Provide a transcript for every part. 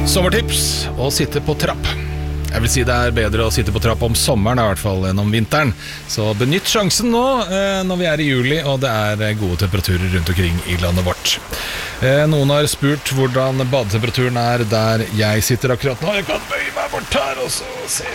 Sommertips å sitte på trapp. Jeg vil si det bedre å sitte på trapp om sommeren I hvert fall enn om vinteren. Så benytt sjansen nå når vi I juli og det gode temperaturer rundt omkring I landet vårt. Noen har spurt hvordan badetemperaturen der jeg sitter akkurat nå. Jeg kan bøye meg bort her og så se.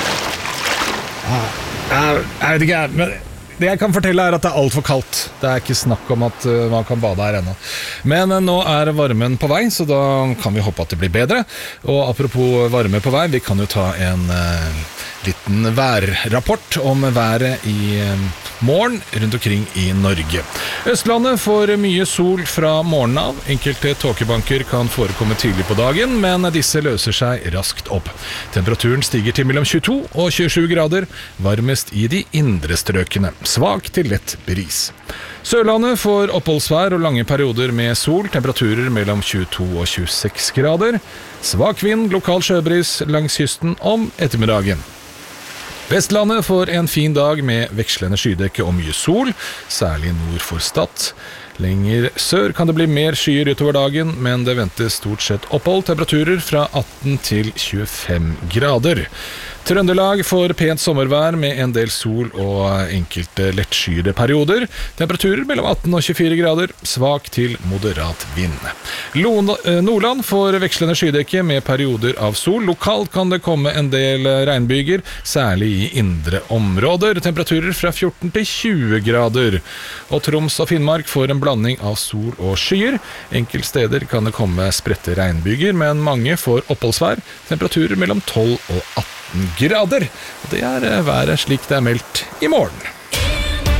Jeg vet ikke, men det jeg kan fortelle at det alt for kaldt. Det ikke snakk om at man kan bade her ennå. Men nå varmen på vei, så da kan vi håpe at det blir bedre. Og apropos varme på vei, vi kan jo ta en liten værrapport om været I morgen rundt omkring I Norge. Østlandet får mye sol fra morgenen av. Enkelte tåkebanker kan forekomme tidlig på dagen, men disse løser seg raskt opp. Temperaturen stiger til mellom 22 og 27 grader, varmest I de indre strøkene. Svak til lett bris. Sørlandet får oppholdsvær og lange perioder med sol, temperaturer mellom 22 og 26 grader. Svak vind, lokal sjøbris langs kysten om ettermiddagen. Vestlandet får en fin dag med vekslende skydekke og mye sol, særlig nord for Stad. Lenger sør kan det bli mer skyer utover dagen, men det ventes stort sett opphold, temperaturer fra 18 til 25 grader. Trøndelag får pent sommervær med en del sol og enkelte lettskyede perioder. Temperaturer mellom 18 og 24 grader, svak til moderat vind. Nordland får vekslende skydekke med perioder av sol. Lokalt kan det komme en del regnbyger, særlig I indre områder. Temperaturer fra 14 til 20 grader. Og Troms og Finnmark får en blanding av sol og skyer. Enkelte steder kan det komme spredte regnbyger, men mange får oppholdsvær. Temperaturer mellom 12 og 18 grader. Og det været slik det meldt I morgen.